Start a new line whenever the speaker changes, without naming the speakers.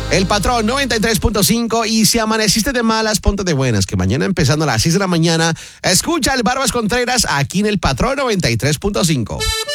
El Patrón 93.5 y si amaneciste de malas, ponte de buenas, que mañana empezando a las 6 de la mañana, escucha el Barbas Contreras aquí en El Patrón 93.5.